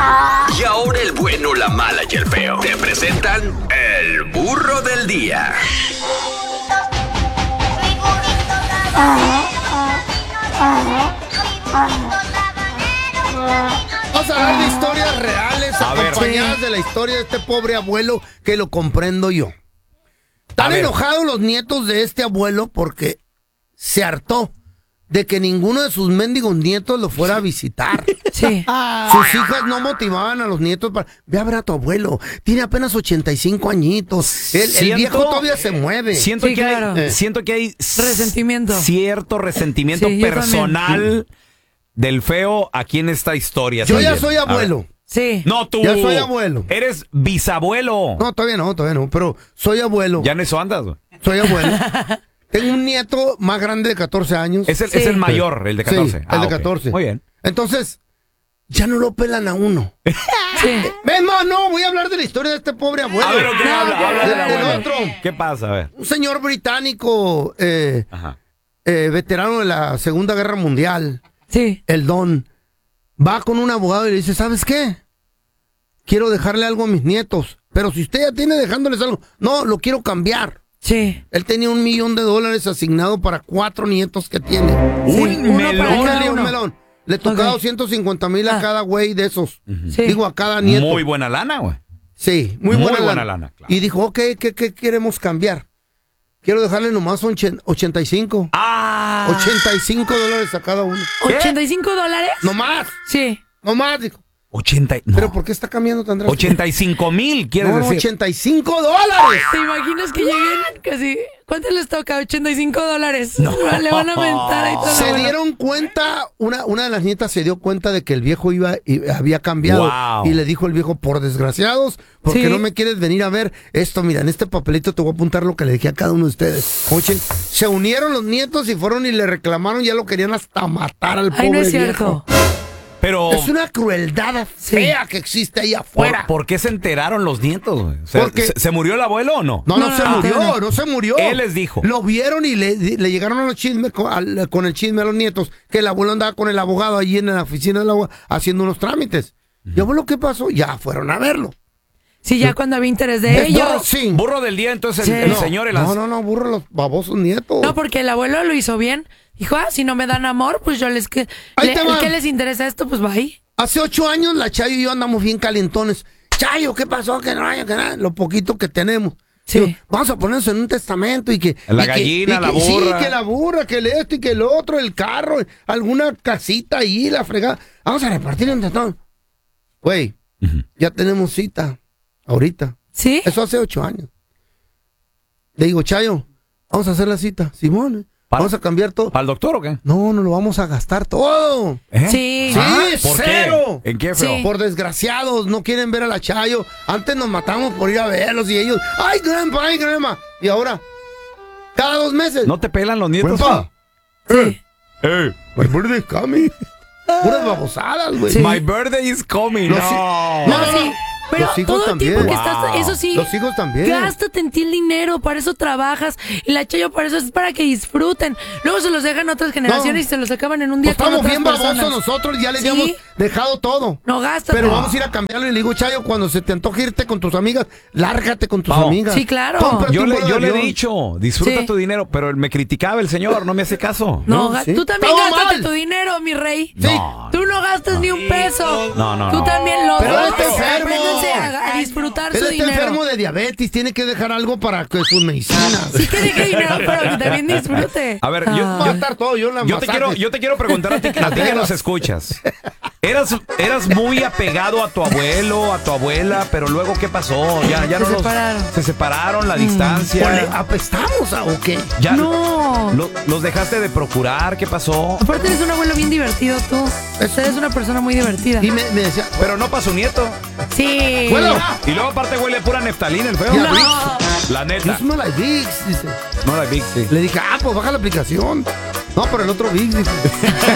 Y ahora el bueno, la mala y el feo te presentan el burro del día. Vamos a hablar de historias reales acompañadas de la historia de este pobre abuelo que lo comprendo yo. Están enojados los nietos de este abuelo porque se hartó de que ninguno de sus mendigos nietos lo fuera a visitar. Sí. Sus hijas no motivaban a los nietos para... Ve a ver a tu abuelo, tiene apenas 85 añitos. El viejo todavía se mueve. Siento que hay resentimiento. Cierto resentimiento personal del feo aquí en esta historia. Yo ya soy abuelo. Sí. No, tú. Ya soy abuelo. Eres bisabuelo. No, todavía no, pero soy abuelo. Ya en eso andas, güey. Soy abuelo. Tengo un nieto más grande de 14 años. Es el mayor, el de 14. Sí, el de 14. Muy bien. Entonces, ya no lo pelan a uno. Sí. Ven, no, voy a hablar de la historia de este pobre abuelo. A ver, ¿qué habla del abuelo? otro. ¿Qué pasa? A ver. Un señor británico, veterano de la Segunda Guerra Mundial, Sí. el Don, va con un abogado y le dice, ¿sabes qué? Quiero dejarle algo a mis nietos, pero si usted ya tiene dejándoles algo, no, lo quiero cambiar. Sí. Él tenía $1 millón asignado para 4 nietos que tiene. Un melón. Le tocaba 250,000 a cada güey de esos. Sí. Digo, a cada nieto. Muy buena lana, güey. Sí, muy buena lana. Claro. Y dijo, ok, ¿qué queremos cambiar? Quiero dejarle nomás 85. $85 a cada uno. ¿$85? ¿Nomás? Sí. Nomás, dijo. 80. No. ¿Pero por qué está cambiando tan drástico? 85,000, ¿quieres No, decir? $85. ¿Te imaginas que lleguen casi... ¿Cuánto les toca? $85. No. Le van a aumentar ahí todo. Se dieron cuenta, una de las nietas se dio cuenta de que el viejo había cambiado. Wow. Y le dijo el viejo, por desgraciados, porque Sí. no me quieres venir a ver esto. Mira, en este papelito te voy a apuntar lo que le dije a cada uno de ustedes. Oye, se unieron los nietos y fueron y le reclamaron, ya lo querían hasta matar al pobre Ay, no es viejo. cierto. Pero Es una crueldad fea que existe ahí afuera. ¿por qué se enteraron los nietos, güey? O sea, Porque- ¿se murió el abuelo o no? No se murió. Él les dijo. Lo vieron y le llegaron a los chismes con el chisme a los nietos que el abuelo andaba con el abogado allí en la oficina del abuelo haciendo unos trámites. Y abuelo, ¿qué pasó? Ya fueron a verlo. Sí, ya cuando había interés de ellos. Sí. Burro del día, entonces Sí. el señor... No, burro los babosos nietos. No, porque el abuelo lo hizo bien. Dijo, si no me dan amor, pues yo les... Ahí te va. ¿Qué les interesa esto? Pues va ahí. Hace 8 años la Chayo y yo andamos bien calentones. Chayo, ¿qué pasó? Que no haya, que nada. Lo poquito que tenemos. Sí. Digo, vamos a ponernos en un testamento y que... La y que- gallina, y que- la burra. Sí, que la burra, que el esto y que el otro, el carro, alguna casita ahí, la fregada. Vamos a repartir entre todos. Güey, ya tenemos cita. Ahorita. ¿Sí? Eso hace 8 años. Le digo, Chayo, vamos a hacer la cita. Simón, vamos a cambiar todo. ¿Para el doctor o qué? No, lo vamos a gastar todo. ¿Eh? Sí. Sí, ¿Por cero. qué? ¿En qué, feo? Sí. Por desgraciados, no quieren ver a la Chayo. Antes nos matamos por ir a verlos y ellos, ay, grandma. Y ahora, cada 2 meses. ¿No te pelan los nietos? Grandpa, Sí. my birthday is coming. Puras babosadas, güey. Sí. My birthday is coming. Los- No. No, sí. Pero Los hijos todo el también. tiempo que Wow. estás... Eso sí. Los hijos también. Gástate en ti el dinero, para eso trabajas. Y la Chayo para eso es para que disfruten. Luego se los dejan a otras generaciones y se los acaban en un día Pues con estamos otras bien babosos personas. nosotros, ya les Sí. habíamos dejado todo. No gastas. Pero vamos a ir a cambiarlo y le digo, Chayo, cuando se te antoje irte con tus amigas, lárgate con tus Vamos. amigas. Sí, claro. Cómprate Yo un le vuelo de he avión. dicho, disfruta Sí. tu dinero, pero me criticaba el señor, no me hace caso. No, No, sí. tú también Todo gástate mal. tu dinero, mi rey. Sí. Tú no gastas ni un peso. No. Tú también lo Pero él dos. está enfermo. Apréndanse a disfrutar Él su está dinero. enfermo de diabetes, tiene que dejar algo para que sus medicinas. Sí que deje dinero, pero que también disfrute. A ver, Va a estar todo yo en la yo te quiero preguntar a ti que nos escuchas. ¿Eras muy apegado a tu abuelo, a tu abuela, pero luego ¿qué pasó? Ya Se no separaron. se separaron, la distancia. ¿O le apestamos o qué? Ya No. los dejaste de procurar, ¿qué pasó? Aparte eres un abuelo bien divertido tú. Eres una persona muy divertida. Y me decía, Pero no para su nieto. Sí. bueno, Y luego aparte huele a pura neftalina el feo. Ya, No. La neta. no smell like Vicks, dice. No la Big, sí. Le dije, pues baja la aplicación. No, pero el otro Vicks, dice.